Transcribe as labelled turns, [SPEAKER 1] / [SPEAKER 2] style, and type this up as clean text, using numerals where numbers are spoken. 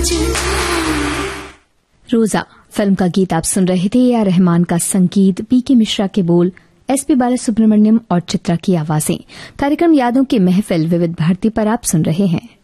[SPEAKER 1] रोजा फिल्म का गीत आप सुन रहे थे। ए.आर. रहमान का संगीत, पी.के. मिश्रा के बोल, एस.पी. बालासुब्रमण्यम और चित्रा की आवाजें। कार्यक्रम यादों की महफिल विविध भारती पर आप सुन रहे हैं।